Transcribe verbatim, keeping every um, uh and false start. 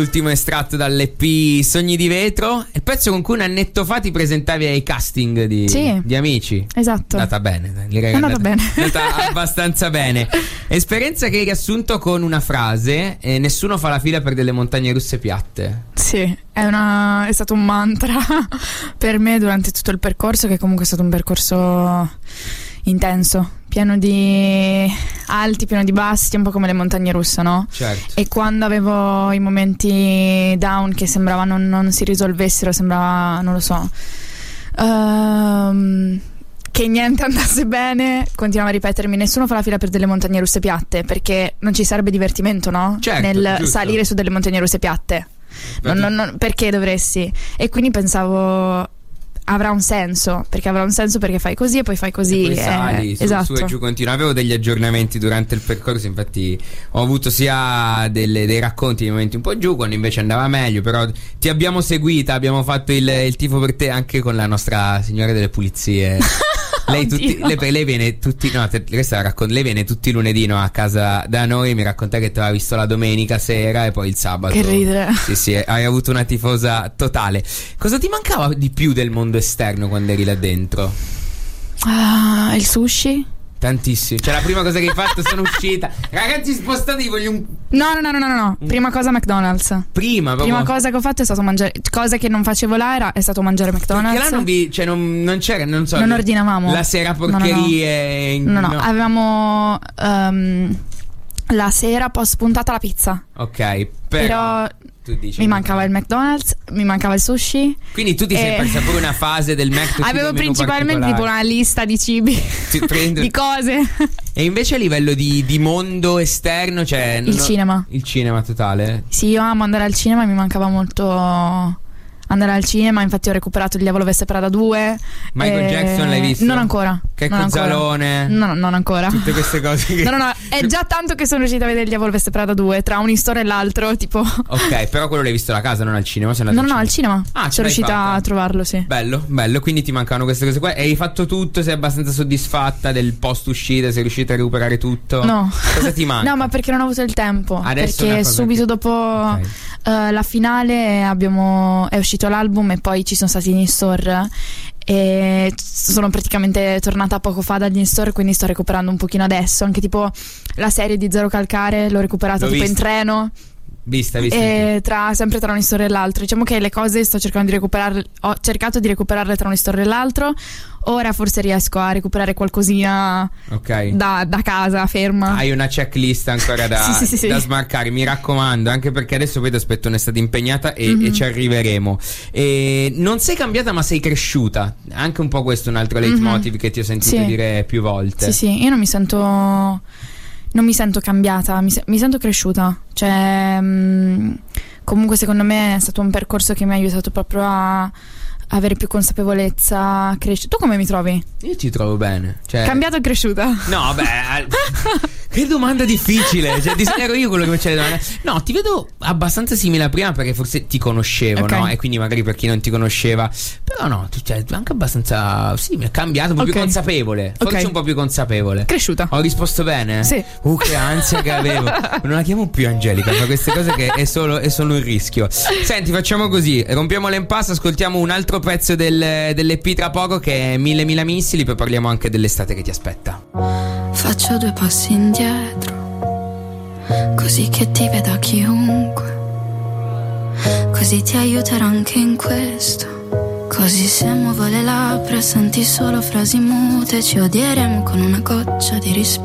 Ultimo estratto dall'E P Sogni di Vetro, il pezzo con cui un annetto fa ti presentavi ai casting di, sì, di Amici. Esatto. È andata bene, direi è andata, andata bene. È andata bene. abbastanza bene. Esperienza che hai riassunto con una frase: eh, nessuno fa la fila per delle montagne russe piatte. Sì, è, una, è stato un mantra per me durante tutto il percorso, che comunque è stato un percorso intenso, pieno di alti, pieno di bassi, un po' come le montagne russe, no? Certo. E quando avevo i momenti down che sembrava non, non si risolvessero, sembrava, non lo so, um, che niente andasse bene, continuavo a ripetermi: nessuno fa la fila per delle montagne russe piatte, perché non ci sarebbe divertimento, no? Certo, nel giusto. salire su delle montagne russe piatte. Non, non, non, perché dovresti? E quindi pensavo avrà un senso, perché avrà un senso perché fai così e poi fai così, e poi sali, eh, su, esatto. su e giù continua. Avevo degli aggiornamenti durante il percorso, infatti ho avuto sia delle, dei racconti di momenti un po' giù, quando invece andava meglio. Però ti abbiamo seguita, abbiamo fatto il, il tifo per te anche con la nostra signora delle pulizie. Lei, tutti, lei, lei viene tutti no, te, questa raccon- lei viene tutti i lunedì, no, a casa da noi. Mi racconta che ti aveva visto la domenica sera e poi il sabato. Che ridere. Sì, sì, hai avuto una tifosa totale. Cosa ti mancava di più del mondo esterno quando eri là dentro? Ah, il sushi? Tantissimo. Cioè, la prima cosa che hai fatto, sono uscita. Ragazzi, spostatevi, voglio un. No, no, no, no, no, no. Prima cosa McDonald's. Prima, proprio. Prima cosa che ho fatto è stato mangiare. Cosa che non facevo là era, è stato mangiare McDonald's. Perché là non vi. Cioè, non, non c'era. Non so. Non le, ordinavamo. La sera porcherie. No, no, no. no, no. Avevamo um, la sera post puntata la pizza. Ok, però. però tu dici, mi mancava il McDonald's, mi mancava il sushi. Quindi tu ti sei e... persa pure una fase del Mac. Avevo principalmente tipo una lista di cibi, di cose. E invece a livello di, di mondo esterno, cioè il no, cinema. Il cinema totale. Sì, io amo andare al cinema, mi mancava molto andare al cinema. Infatti ho recuperato Il Diavolo Veste Prada due. Michael e... Jackson l'hai visto? Non ancora. Che non Cozzalone? Ancora. No, non ancora. Tutte queste cose che... No, no, no, è già tanto che sono riuscita a vedere Il Diavolo Veste Prada due, tra un'historia e l'altro, tipo. Ok, però quello l'hai visto a casa, non al cinema? Sei No, no, no, al cinema. Ah, sono riuscita fatta. a trovarlo, sì. Bello, bello, quindi ti mancavano queste cose qua. E hai fatto tutto? Sei abbastanza soddisfatta del post uscita? Sei riuscita a recuperare tutto? No. Cosa ti manca? No, ma perché non ho avuto il tempo. Adesso perché subito che... dopo okay. uh, la finale abbiamo è uscito l'album e poi ci sono stati in store e sono praticamente tornata poco fa dagli in store, quindi sto recuperando un pochino adesso. Anche tipo la serie di Zero Calcare l'ho recuperata L'ho tipo vista. in treno. Vista, vista. E tra, sempre tra un store e l'altro. Diciamo che le cose sto cercando di recuperarle. Ho cercato di recuperarle tra un store e l'altro. Ora forse riesco a recuperare qualcosina okay. da, da casa, ferma. Hai una checklist ancora da, sì, sì, sì, da sì. smarcare, mi raccomando. Anche perché adesso poi ti aspetto un'estate impegnata e, mm-hmm. e ci arriveremo. E non sei cambiata ma sei cresciuta. Anche un po' questo è un altro leitmotiv mm-hmm. che ti ho sentito sì. dire più volte. Sì, sì, io non mi sento Non mi sento cambiata, mi, se- mi sento cresciuta. Cioè mh, comunque secondo me è stato un percorso che mi ha aiutato proprio a avere più consapevolezza, crescere. Tu come mi trovi? Io ti trovo bene, cioè... Cambiata o cresciuta? No, beh, che domanda difficile. Cioè, ero io quello che faceva le domande. No, ti vedo abbastanza simile a prima perché forse ti conoscevo, okay. no? E quindi magari per chi non ti conosceva. Però no, tu cioè, anche abbastanza. Sì, mi è cambiato, un po' okay. più consapevole. Forse okay. un po' più consapevole. Cresciuta. Ho risposto bene? Sì. Uh, che ansia che avevo. Non la chiamo più Angelica, fa queste cose che è solo, è solo un rischio. Senti, facciamo così: rompiamo l'impasse, ascoltiamo un altro pezzo del, dell'E P tra poco che è Mille Mila Missili, poi parliamo anche dell'estate che ti aspetta. Faccio due passi indietro, così che ti veda chiunque, così ti aiuterò anche in questo. Così se muovo le labbra senti solo frasi mute, ci odieremo con una goccia di rispetto.